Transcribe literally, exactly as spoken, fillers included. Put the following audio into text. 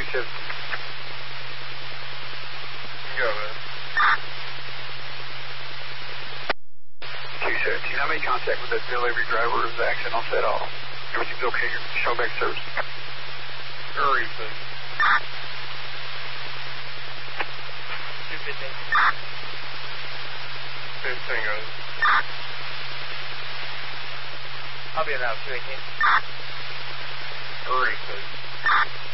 shift. Go, man. two seventeen, I made contact with that delivery driver. His action on set off. Everything's okay. Show back service. Hurry, please. Stupid thing. fifteen goes. I'll be around two eighteen. Hurry, please.